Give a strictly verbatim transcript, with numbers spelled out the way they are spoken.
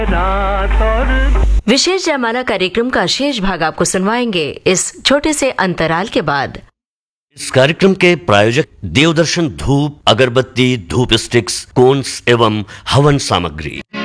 विशेष जयमाला कार्यक्रम का शेष भाग आपको सुनवाएंगे इस छोटे से अंतराल के बाद। इस कार्यक्रम के प्रायोजक देवदर्शन धूप, अगरबत्ती, धूप स्टिक्स, कोन्स एवं हवन सामग्री।